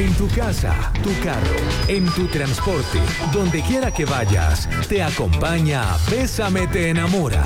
en tu casa, tu carro, en tu transporte, donde quiera que vayas, te acompaña Bésame te enamora.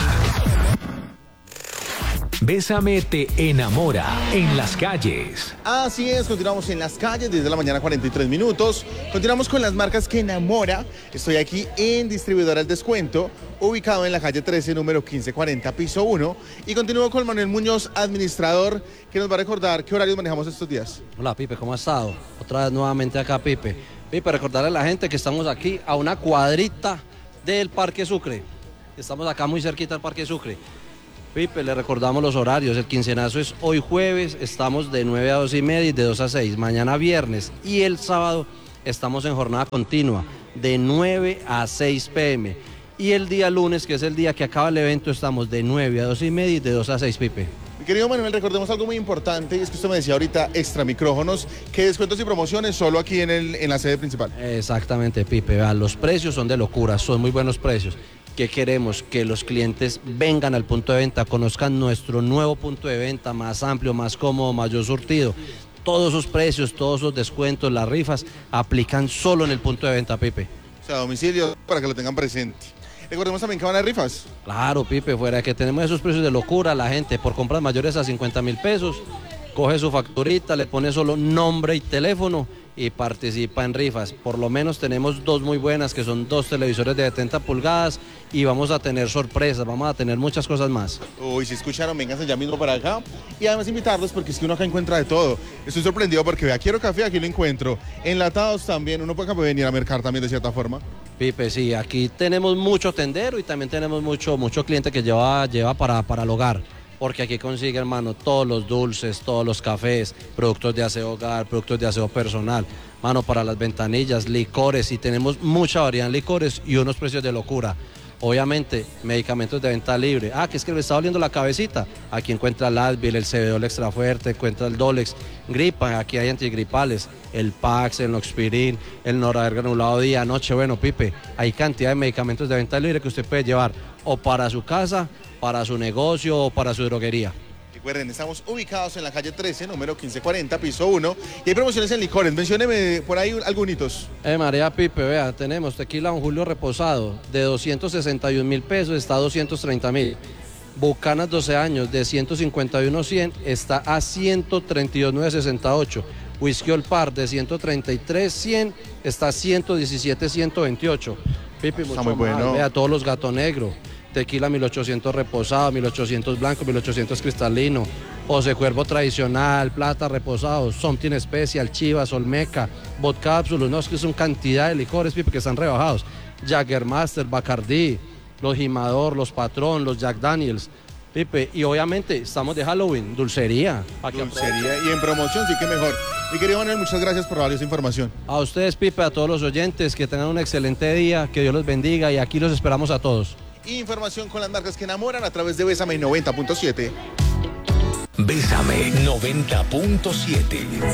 Bésame te enamora en las calles. Así es, continuamos en las calles desde la mañana 43 minutos. Continuamos con las marcas que enamora. Estoy aquí en Distribuidora El Descuento, ubicado en la calle 13, número 1540, piso 1. Y continúo con Manuel Muñoz, administrador, que nos va a recordar qué horarios manejamos estos días. Hola, Pipe, ¿cómo has estado? Otra vez nuevamente acá, Pipe. Pipe, recordarle a la gente que estamos aquí a una cuadrita del Parque Sucre. Estamos acá muy cerquita del Parque Sucre. Pipe, le recordamos los horarios. El quincenazo es hoy jueves, estamos de 9 a 2 y media y de 2 a 6. Mañana viernes y el sábado estamos en jornada continua de 9 a 6 p.m. Y el día lunes, que es el día que acaba el evento, estamos de 9 a 2 y media y de 2 a 6, Pipe. Mi querido Manuel, recordemos algo muy importante, y es que usted me decía ahorita, extra micrófonos, que descuentos y promociones solo aquí en la sede principal. Exactamente, Pipe. Vean, los precios son de locura, son muy buenos precios. Que queremos que los clientes vengan al punto de venta, conozcan nuestro nuevo punto de venta más amplio, más cómodo, mayor surtido. Todos esos precios, todos esos descuentos, las rifas, aplican solo en el punto de venta, Pipe. O sea, a domicilio, para que lo tengan presente. Recordemos también que van a haber rifas. Claro, Pipe, fuera de que tenemos esos precios de locura, la gente por compras mayores a 50.000 pesos, coge su facturita, le pone solo nombre y teléfono y participa en rifas. Por lo menos tenemos dos muy buenas, que son 2 televisores de 70 pulgadas y vamos a tener sorpresas, vamos a tener muchas cosas más. Uy, si escucharon, vénganse ya mismo para acá. Y además invitarlos porque es que uno acá encuentra de todo. Estoy sorprendido porque vea, quiero café, aquí lo encuentro. Enlatados también, uno puede venir a mercar también de cierta forma. Pipe, sí, aquí tenemos mucho tendero y también tenemos mucho cliente que lleva para el hogar. Porque aquí consigue, hermano, todos los dulces, todos los cafés, productos de aseo hogar, productos de aseo personal, mano, para las ventanillas, licores, y tenemos mucha variedad en licores y unos precios de locura. Obviamente, medicamentos de venta libre. Que es que le está doliendo la cabecita. Aquí encuentra el Advil, el Cebedol extra fuerte, encuentra el Dolex, gripa, aquí hay antigripales, el Pax, el Noxpirin, el Noradel granulado día, noche. Bueno, Pipe, hay cantidad de medicamentos de venta libre que usted puede llevar o para su casa, para su negocio o para su droguería. Recuerden, estamos ubicados en la calle 13, número 1540, piso 1, y hay promociones en licores. Mencióneme por ahí algunitos. María, Pipe, vea, tenemos tequila Don Julio reposado de 261.000 pesos, está a 230.000. Bucanas 12 años de 151.100 está a 132.968. Whisky Old Par de 133.100 está a 117.128. Pipe, está muy bueno. Vea, todos los Gato Negro. Tequila 1800 reposado, 1800 blanco, 1800 cristalino, José Cuervo tradicional, plata reposado, Something Special, Chivas, Olmeca, Vodka Cápsulos, no, es que son cantidad de licores, Pipe, que están rebajados. Jaggermaster, Bacardí, los Jimador, los Patrón, los Jack Daniels, Pipe, y obviamente estamos de Halloween, dulcería. Dulcería y en promoción, sí que mejor. Mi querido Manuel, muchas gracias por darles información. A ustedes, Pipe, a todos los oyentes, que tengan un excelente día, que Dios los bendiga y aquí los esperamos a todos. Información con las marcas que enamoran a través de Bésame 90.7. Bésame 90.7.